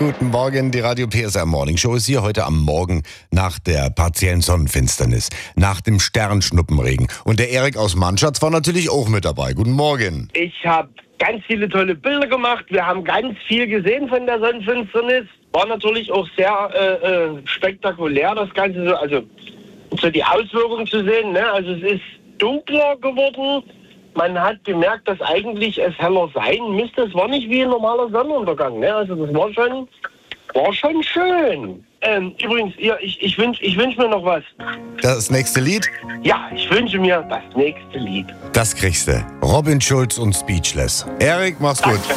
Guten Morgen, die Radio PSR Morning Show ist hier heute am Morgen nach der partiellen Sonnenfinsternis, nach dem Sternschnuppenregen. Und der Erik aus Mannschatz war natürlich auch mit dabei. Guten Morgen. Ich habe ganz viele tolle Bilder gemacht. Wir haben ganz viel gesehen von der Sonnenfinsternis. War natürlich auch sehr spektakulär, das Ganze so, also so die Auswirkungen zu sehen. Ne? Also es ist dunkler geworden. Man hat gemerkt, dass eigentlich es heller sein müsste. Es war nicht wie ein normaler Sonnenuntergang. Ne? Also das war schon schön. Übrigens, ich wünsch mir noch was. Das nächste Lied? Ja, ich wünsche mir das nächste Lied. Das kriegst du. Robin Schulz und Speechless. Erik, mach's gut.